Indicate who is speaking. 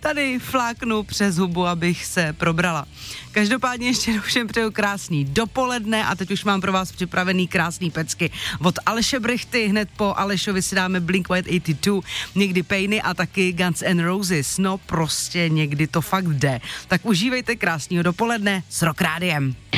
Speaker 1: tady fláknu přes hubu, abych se probrala. Každopádně ještě všem přeju krásný dopoledne a teď už mám pro vás připravený krásný pecky od Aleše Brychty, hned po Alešovi si dáme Blink-182, někdy Payny a taky Guns N' Roses, no prostě někdy to fakt jde. Tak užívejte krásného dopoledne s Rock Rádiem.